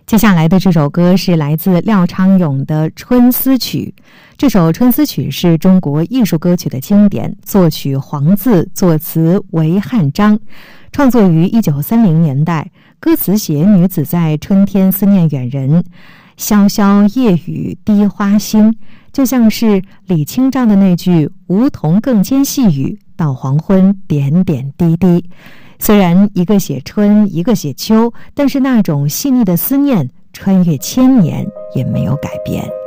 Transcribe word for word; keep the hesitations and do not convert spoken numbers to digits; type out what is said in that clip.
接下来的这首歌是来自廖昌永的《春思曲》。这首《春思曲》是中国艺术歌曲的经典，作曲黄自，作词韦汉章，创作于一九三零年代。歌词写女子在春天思念远人，潇潇夜雨滴花心，就像是李清照的那句“梧桐更兼细雨，到黄昏点点滴滴”。虽然一个写春，一个写秋，但是那种细腻的思念穿越千年也没有改变。